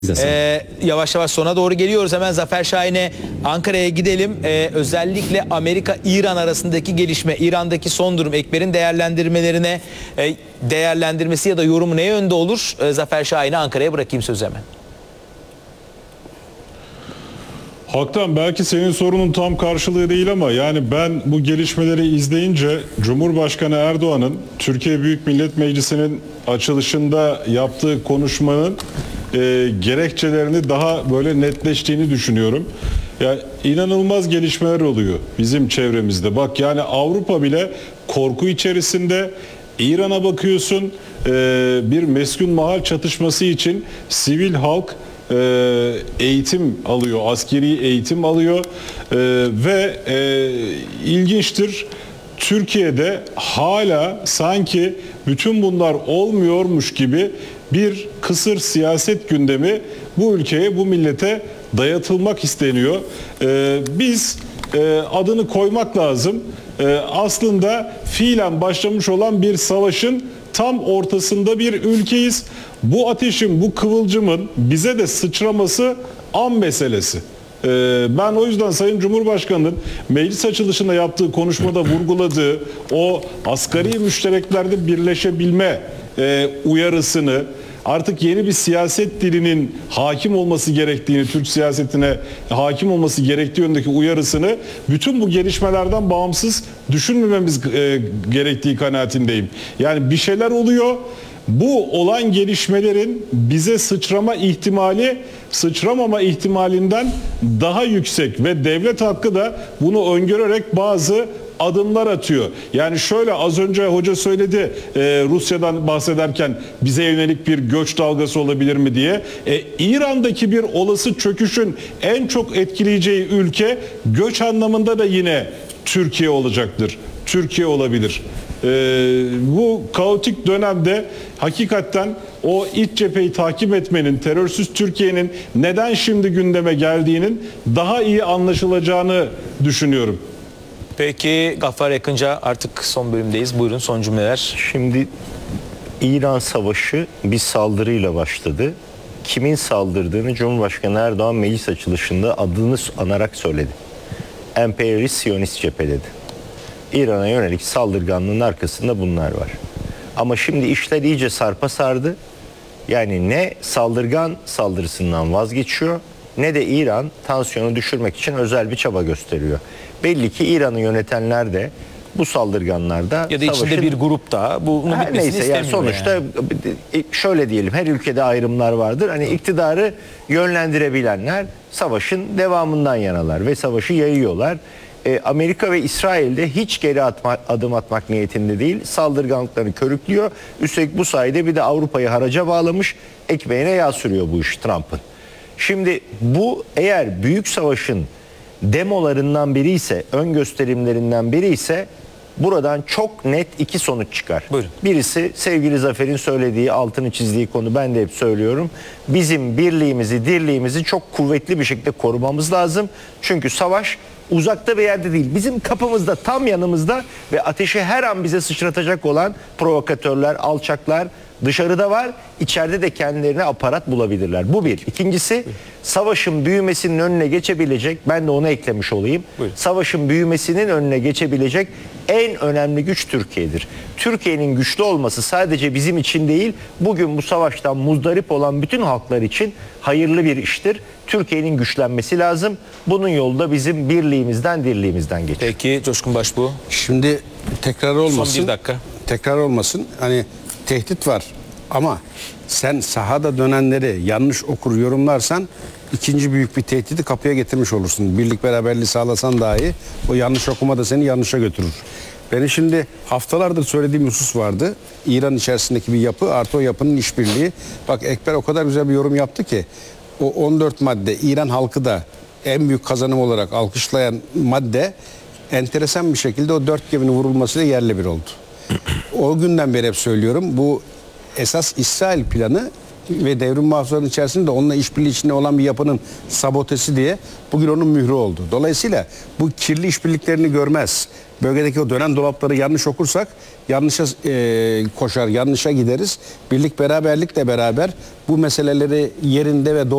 Yavaş yavaş sona doğru geliyoruz. Hemen Zafer Şahin'e Ankara'ya gidelim. Özellikle Amerika-İran arasındaki gelişme, İran'daki son durum, Ekber'in değerlendirmesi ya da yorumu ne yönde olur? Zafer Şahin'e Ankara'ya bırakayım sözü hemen. Haktan belki senin sorunun tam karşılığı değil ama yani ben bu gelişmeleri izleyince Cumhurbaşkanı Erdoğan'ın Türkiye Büyük Millet Meclisi'nin açılışında yaptığı konuşmanın gerekçelerini daha böyle netleştiğini düşünüyorum. Yani inanılmaz gelişmeler oluyor bizim çevremizde. Bak yani Avrupa bile korku içerisinde. İran'a bakıyorsun, bir meskun mahal çatışması için sivil halk eğitim alıyor, askeri eğitim alıyor ve ilginçtir, Türkiye'de hala sanki bütün bunlar olmuyormuş gibi bir kısır siyaset gündemi bu ülkeye, bu millete dayatılmak isteniyor. Biz adını koymak lazım. Aslında fiilen başlamış olan bir savaşın tam ortasında bir ülkeyiz. Bu ateşin, bu kıvılcımın bize de sıçraması an meselesi. Ben o yüzden Sayın Cumhurbaşkanı'nın meclis açılışında yaptığı konuşmada vurguladığı o asgari müştereklerde birleşebilme uyarısını, artık yeni bir siyaset dilinin hakim olması gerektiğini, Türk siyasetine hakim olması gerektiği yönündeki uyarısını bütün bu gelişmelerden bağımsız düşünmememiz gerektiği kanaatindeyim. Yani bir şeyler oluyor. Bu olan gelişmelerin bize sıçramama ihtimalinden daha yüksek ve devlet hakkı da bunu öngörerek bazı adımlar atıyor. Yani şöyle, az önce hoca söyledi, Rusya'dan bahsederken bize yönelik bir göç dalgası olabilir mi diye. İran'daki bir olası çöküşün en çok etkileyeceği ülke göç anlamında da yine Türkiye olacaktır. Türkiye olabilir. Bu kaotik dönemde hakikaten o iç cepheyi takip etmenin, terörsüz Türkiye'nin neden şimdi gündeme geldiğinin daha iyi anlaşılacağını düşünüyorum. Peki Gaffar Yakınca, artık son bölümdeyiz. Buyurun, son cümleler. Şimdi İran Savaşı bir saldırıyla başladı. Kimin saldırdığını Cumhurbaşkanı Erdoğan meclis açılışında adını anarak söyledi. Emperyalist Siyonist cephe dedi. İran'a yönelik saldırganlığın arkasında bunlar var. Ama şimdi işler iyice sarpa sardı. Yani ne saldırgan saldırısından vazgeçiyor, ne de İran tansiyonu düşürmek için özel bir çaba gösteriyor. Belli ki İran'ı yönetenler de bu saldırganlarda ya da içinde bir grup da bunun bitmesini istemiyor. Yani sonuçta şöyle diyelim, her ülkede ayrımlar vardır. Hani iktidarı yönlendirebilenler savaşın devamından yanalar ve savaşı yayıyorlar. Amerika ve İsrail de hiç geri adım atmak niyetinde değil. Saldırganlıklarını körüklüyor. Üstelik bu sayede bir de Avrupa'yı haraca bağlamış, ekmeğine yağ sürüyor bu iş Trump'ın. Şimdi bu eğer büyük savaşın demolarından biri ise, ön gösterimlerinden biri ise buradan çok net iki sonuç çıkar. Buyurun. Birisi sevgili Zafer'in söylediği, altını çizdiği konu, ben de hep söylüyorum. Bizim birliğimizi, dirliğimizi çok kuvvetli bir şekilde korumamız lazım. Çünkü savaş uzakta bir yerde değil, bizim kapımızda, tam yanımızda ve ateşi her an bize sıçratacak olan provokatörler, alçaklar dışarıda var. İçeride de kendilerine aparat bulabilirler. Bu bir. İkincisi, savaşın büyümesinin önüne geçebilecek, ben de onu eklemiş olayım. Buyurun. Savaşın büyümesinin önüne geçebilecek en önemli güç Türkiye'dir. Türkiye'nin güçlü olması sadece bizim için değil, bugün bu savaştan muzdarip olan bütün halklar için hayırlı bir iştir. Türkiye'nin güçlenmesi lazım. Bunun yolu da bizim birliğimizden, dirliğimizden geçiyor. Peki Coşkun Başbuğ. Şimdi tekrar olmasın. Son bir dakika. Tekrar olmasın. Hani tehdit var ama sen sahada dönenleri yanlış okur, yorumlarsan ikinci büyük bir tehdidi kapıya getirmiş olursun. Birlik beraberliği sağlasan dahi o yanlış okuma da seni yanlışa götürür. Benim şimdi haftalardır söylediğim husus vardı. İran içerisindeki bir yapı artı o yapının işbirliği. Bak Ekber o kadar güzel bir yorum yaptı ki o 14 madde, İran halkı da en büyük kazanım olarak alkışlayan madde, enteresan bir şekilde o 4 geminin vurulmasıyla yerle bir oldu. O günden beri hep söylüyorum, bu esas İsrail planı ve devrim muhafızlarının içerisinde onunla işbirliği içinde olan bir yapının sabotesi diye bugün onun mührü oldu. Dolayısıyla bu kirli işbirliklerini görmez. Bölgedeki o dönen dolapları yanlış okursak yanlışa koşar, yanlışa gideriz. Birlik beraberlikle beraber bu meseleleri yerinde ve doğru